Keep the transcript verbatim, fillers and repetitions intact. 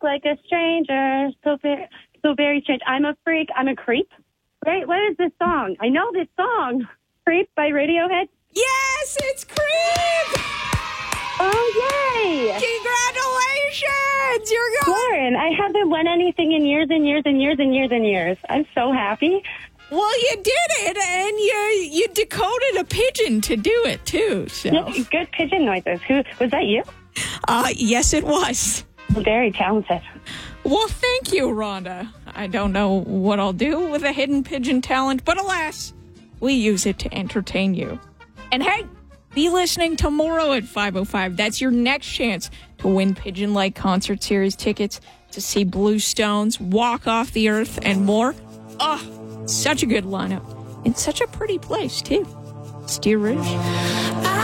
like a stranger, so very, so very strange. I'm a freak. I'm a creep. Right? What is this song? I know this song. Creep by Radiohead. Yes, it's Creep! Oh, yay! Congratulations! You're going. Lauren, I haven't won anything in years and years and years and years and years. I'm so happy. Well, you did it, and you you decoded a pigeon to do it, too. So. Yeah, good pigeon noises. Who was that you? Uh, yes, it was. Very talented. Well, thank you, Rhonda. I don't know what I'll do with a hidden pigeon talent, but alas, we use it to entertain you. And hey, be listening tomorrow at five oh five. That's your next chance to win Pigeon Lake Concert Series tickets to see Blue Stones, Walk Off the Earth, and more. Oh, such a good lineup. And such a pretty place, too. Steer Rouge.